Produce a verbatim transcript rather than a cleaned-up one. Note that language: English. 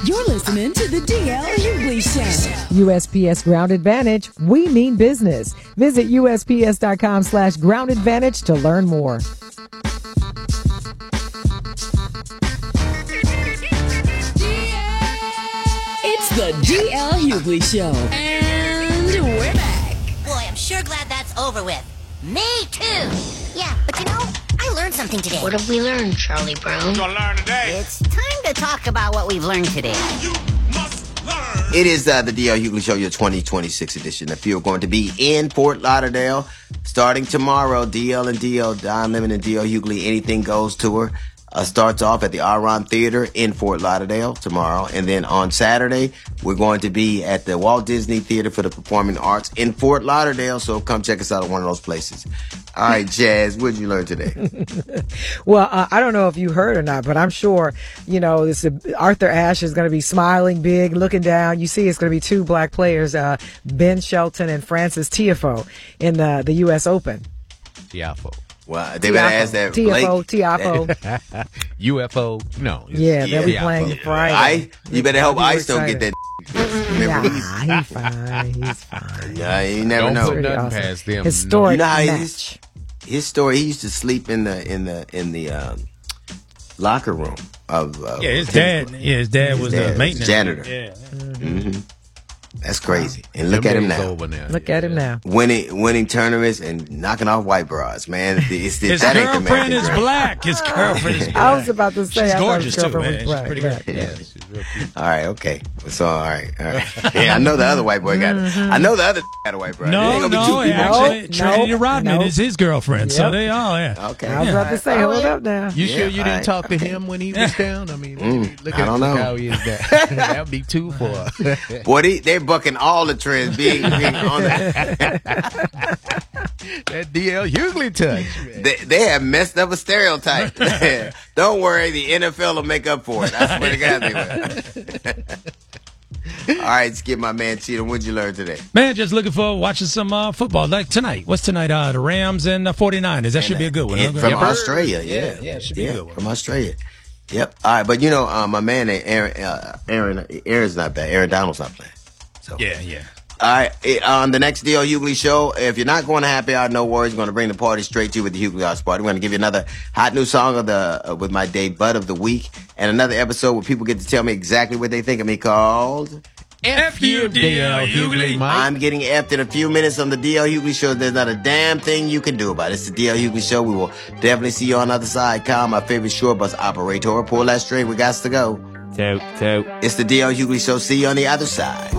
You're listening to the D L Hughley Show. U S P S Ground Advantage. We mean business. Visit U S P S dot com slash ground advantage to learn more. It's the D L Hughley Show. And we're back. Boy, I'm sure glad that's over with. Me too. Yeah, but you know, I learned something today. What have we learned, Charlie Brown? What you gonna learn today? It's time to talk about what we've learned today. You must learn. It is uh, the D L Hughley Show, your twenty twenty-six edition. If you're going to be in Fort Lauderdale, starting tomorrow, D L and D L, Don Lemon and D L Hughley, Anything Goes tour. Uh, starts off at the Aron Theater in Fort Lauderdale tomorrow. And then on Saturday, we're going to be at the Walt Disney Theater for the Performing Arts in Fort Lauderdale. So come check us out at one of those places. All right, Jazz, what did you learn today? Well, uh, I don't know if you heard or not, but I'm sure, you know, this uh, Arthur Ashe is going to be smiling big, looking down. You see it's going to be two black players, uh, Ben Shelton and Francis Tiafoe in the, the U S Open. Tiafoe. Well, they better ask that Tiafoe, Blake. Tiafoe. U F O, no. Yeah, they'll be Yeah. playing Friday. I, you better hope I'll be Ice don't get excited. that. Remember, Nah, he's fine. He's fine. yeah, you never Don't know. put Pretty nothing awesome. past them. Historic You know how match. he's- His story, he used to sleep in the in the in the um, locker room of uh, Yeah, his dad. Yeah, his dad was dad the was maintenance janitor. Yeah. hmm That's crazy. And look Them at him days now. over now. Look Yeah. at him now. Winning winning tournaments and knocking off white bras, man. It's, it's, His that ain't the girlfriend American is dream. black. His girlfriend is black. I was about to say, She's I thought gorgeous his too, girlfriend man. was She's black. pretty Right. good. Yeah, she's real cute. All right, okay. So all right, all right. Yeah, I know the other white boy got it. I know the other got a white bra. There No, ain't gonna be no, two people. actually, Nope, Trinity nope, Rodman nope. is his girlfriend, so Yep. they all, yeah. Okay. I was about to say, hold up now. You Yeah, sure you didn't alright. talk to him when he was down? I mean, Mm, look I at don't look know. how he is that. That would be too far. Boy, they, they're bucking all the trends. Being, being on the, That D L Hughley touch. Man. they, they have messed up a stereotype. Don't worry, the N F L will make up for it. I swear to God they will. All right, let's get my man Cheetah. What'd you learn today? Man, just looking for watching some uh, football. Like tonight. What's tonight? Uh, the Rams and the forty-niners. That should be a good one. And huh? from Yep. Australia, yeah. Yeah, yeah, it should be a good one. From Australia. Yep. All right, but you know, uh, my man Aaron, uh, Aaron, Aaron's not bad. Aaron Donald's not playing. So. Yeah, yeah. All right, it- on the next D L Hughley show, if you're not going to happy hour, no worries. We're going to bring the party straight to you with the Hughley House Party. We're going to give you another hot new song of the uh, with my day bud of the week, and another episode where people get to tell me exactly what they think of me called F you, D L Hughley. Mike. I'm getting effed in a few minutes on the D L Hughley Show. There's not a damn thing you can do about it. It's the D L Hughley Show. We will definitely see you on the other side. Kyle, my favorite short bus operator. Pull that string. We got to go. Toot, toot. It's the D L Hughley Show. See you on the other side.